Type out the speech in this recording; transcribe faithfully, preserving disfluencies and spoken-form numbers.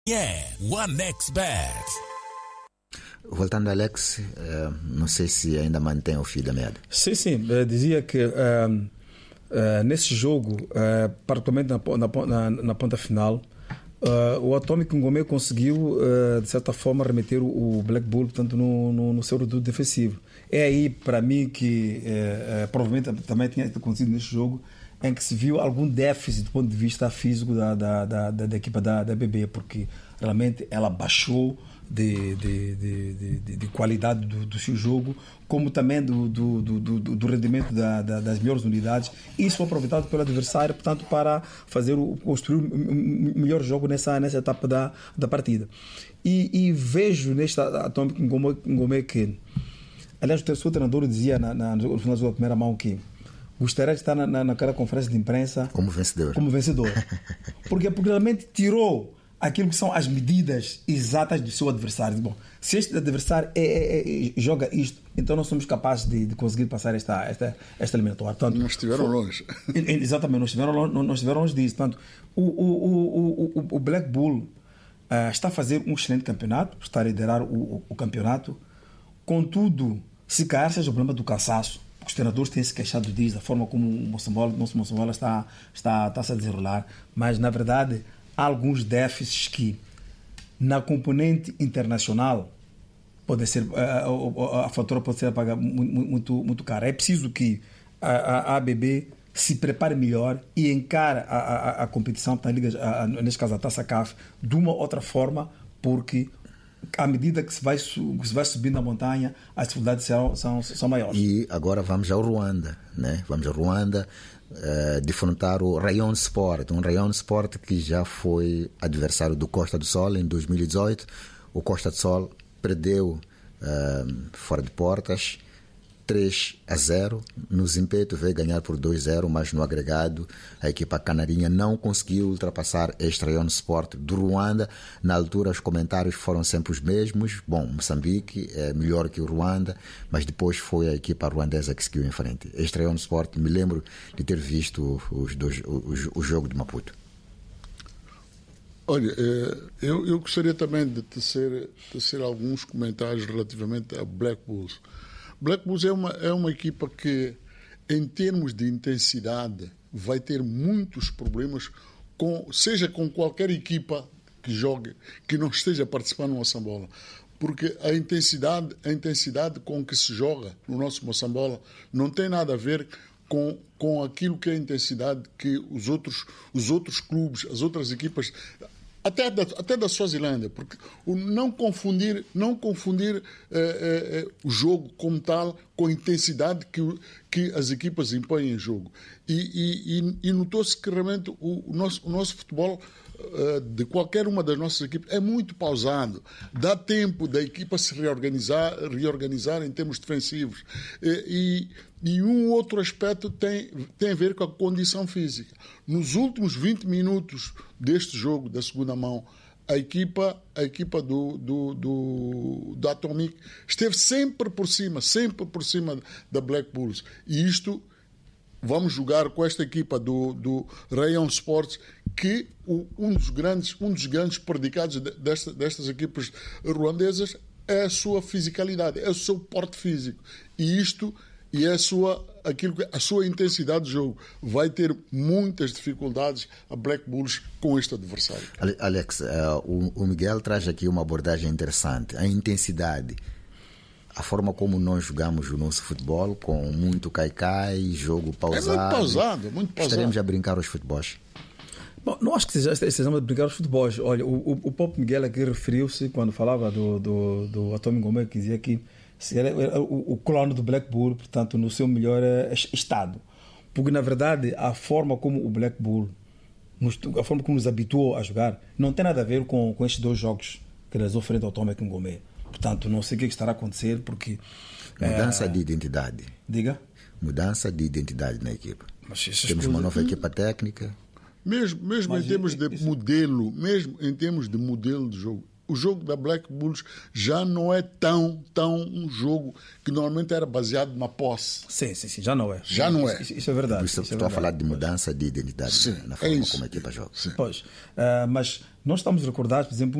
É OneXBet. Voltando, Alex, uh, não sei se ainda mantém o fio da meada. Sim, sim. Eu dizia que uh, uh, nesse jogo, uh, particularmente na, na, na, na ponta final, uh, o Atomic Ngomé conseguiu, uh, de certa forma, remeter o, o Black Bull, portanto, no, no, no seu reduto defensivo. É aí, para mim, que uh, uh, provavelmente também tinha acontecido nesse jogo, em que se viu algum déficit do ponto de vista físico da, da, da, da, da equipa da, da B B, porque realmente ela baixou de, de, de, de, de qualidade do, do seu jogo, como também do, do, do, do rendimento da, da, das melhores unidades. Isso foi aproveitado pelo adversário, portanto, para fazer o, construir um melhor jogo nessa, nessa etapa da, da partida. E, e vejo nesta Atomic Ngomé que, aliás, o seu treinador dizia na, na, no final da primeira mão que gostaria de estar na, na, naquela conferência de imprensa como vencedor. Como vencedor. Porque, porque realmente tirou aquilo que são as medidas exatas do seu adversário. Bom, se este adversário é, é, é, joga isto, então nós somos capazes de, de conseguir passar esta, esta, esta eliminatória. Portanto, não estiveram foi, longe. Exatamente, não estiveram longe, não, não estiveram longe disso. Portanto, o, o, o, o, o Black Bull uh, está a fazer um excelente campeonato, está a liderar o, o, o campeonato. Contudo, se calhar seja o problema do cansaço, os treinadores têm se queixado disso, da forma como o Moçambola, nosso Moçambola está, está, está -se a desenrolar, mas na verdade há alguns déficits que na componente internacional pode ser, a, a, a fatura pode ser paga muito, muito, muito cara. É preciso que a, a, a A B B se prepare melhor e encare a, a, a competição, a Liga, a, a, neste caso a Taça C A F, de uma outra forma, porque à medida que se vai, que se vai subindo a montanha, as dificuldades são, são, são maiores. E agora vamos ao Ruanda, né? Vamos ao Ruanda uh, defrontar o Rayon Sport, um Rayon Sport que já foi adversário do Costa do Sol em dois mil e dezoito. O Costa do Sol perdeu uh, fora de portas três a zero, no desempenho veio ganhar por dois a zero, mas no agregado a equipa canarinha não conseguiu ultrapassar este Rayon Sport do Ruanda. Na altura os comentários foram sempre os mesmos. Bom, Moçambique é melhor que o Ruanda, mas depois foi a equipa ruandesa que seguiu em frente. Este Rayon Sport, me lembro de ter visto os dois, o, o jogo de Maputo. Olha, eu, eu gostaria também de tecer, tecer alguns comentários relativamente a Black Bulls. Black Bulls é uma, é uma equipa que, em termos de intensidade, vai ter muitos problemas, com, seja com qualquer equipa que jogue, que não esteja participando no Moçambola. Porque a intensidade, a intensidade com que se joga no nosso Moçambola não tem nada a ver com, com aquilo que é a intensidade que os outros, os outros clubes, as outras equipas... Até da, até da Suazilândia, porque o não confundir, não confundir eh, eh, o jogo como tal com a intensidade que, que as equipas impõem em jogo. E, e, e notou-se que realmente o, o, nosso, o nosso futebol, eh, de qualquer uma das nossas equipas, é muito pausado. Dá tempo da equipa se reorganizar, reorganizar em termos defensivos. E, e um outro aspecto tem, tem a ver com a condição física. Nos últimos vinte minutos deste jogo, da segunda mão, a equipa, a equipa do, do, do, do Atomic esteve sempre por cima, sempre por cima da Black Bulls. E isto, vamos jogar com esta equipa do, do Rayon Sports, que o, um, dos grandes, um dos grandes predicados desta, destas equipas ruandesas é a sua fisicalidade, é o seu porte físico. E isto... E a sua, aquilo que, a sua intensidade de jogo vai ter muitas dificuldades a Black Bulls com este adversário. Alex, uh, o, o Miguel traz aqui uma abordagem interessante. A intensidade, a forma como nós jogamos o nosso futebol, com muito cai-cai, jogo pausado. É muito pausado, muito pausado. Estaremos a brincar os futebols. Bom, não acho que seja estejamos a brincar os futebols. Olha, o, o, o Pop Miguel aqui referiu-se, quando falava do, do, do Atomic Ngomé, que dizia que era o, o clone do Black Bull, portanto, no seu melhor estado. Porque, na verdade, a forma como o Black Bull, nos, a forma como nos habituou a jogar, não tem nada a ver com, com estes dois jogos que eles oferecem ao Atomic Ngomé. Portanto, não sei o que estará a acontecer, porque... Mudança é... de identidade. Diga? Mudança de identidade na equipa. Mas Temos coisas... uma nova equipa técnica. Mesmo, mesmo em termos de isso... modelo, mesmo em termos de modelo de jogo, o jogo da Black Bulls já não é tão, tão um jogo que normalmente era baseado na posse. Sim, sim, sim, já não é. Já não é. Isso, isso é verdade. Isso, isso é estou verdade. a falar de mudança de identidade Sim, na é forma isso. como a equipa joga. Sim. Pois, ah, mas nós estamos recordados, por exemplo,